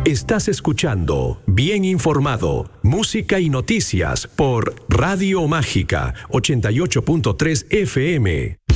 Estás escuchando Bien Informado, música y noticias por Radio Mágica 88.3 FM.